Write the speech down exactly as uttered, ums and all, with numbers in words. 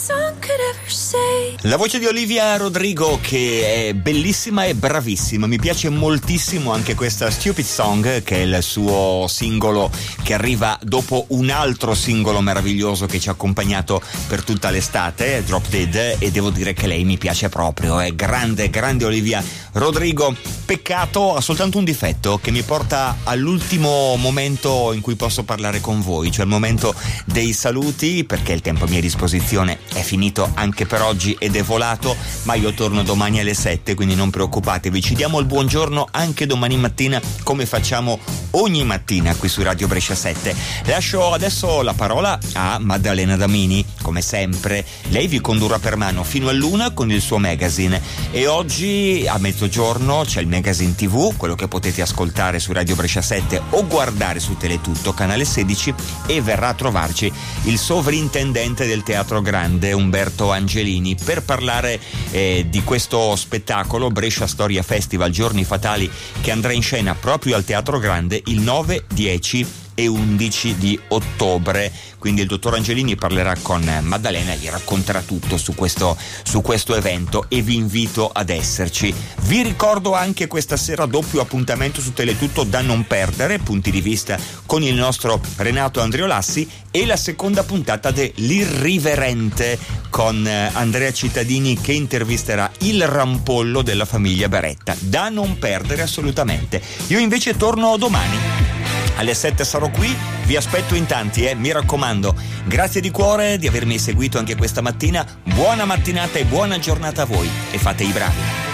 La voce di Olivia Rodrigo, che è bellissima e bravissima, mi piace moltissimo anche questa Stupid Song, che è il suo singolo che arriva dopo un altro singolo meraviglioso che ci ha accompagnato per tutta l'estate, Drop Dead, e devo dire che lei mi piace proprio, è grande, grande Olivia Rodrigo. Peccato, ha soltanto un difetto che mi porta all'ultimo momento in cui posso parlare con voi, cioè il momento dei saluti, perché il tempo a mia disposizione è finito anche per oggi ed è volato, ma io torno domani alle sette, quindi non preoccupatevi, ci diamo il buongiorno anche domani mattina come facciamo ogni mattina qui su Radio Brescia sette. Lascio adesso la parola a Maddalena Damini, come sempre lei vi condurrà per mano fino all'una con il suo magazine, e oggi a mezzogiorno c'è il magazine tivù, quello che potete ascoltare su Radio Brescia sette o guardare su Teletutto canale sedici, e verrà a trovarci il sovrintendente del Teatro Grande Umberto Angelini per parlare eh, di questo spettacolo Brescia Storia Festival Giorni Fatali, che andrà in scena proprio al Teatro Grande il nove, dieci e undici di ottobre. Quindi il dottor Angelini parlerà con Maddalena e gli racconterà tutto su questo, su questo evento, e vi invito ad esserci. Vi ricordo anche questa sera doppio appuntamento su Teletutto da non perdere, punti di vista con il nostro Renato Andriolassi, e la seconda puntata dell'Irriverente con Andrea Cittadini, che intervisterà il rampollo della famiglia Beretta, da non perdere assolutamente. Io invece torno domani alle sette, sarò qui, vi aspetto in tanti, eh, mi raccomando. Grazie di cuore di avermi seguito anche questa mattina, buona mattinata e buona giornata a voi, e fate i bravi.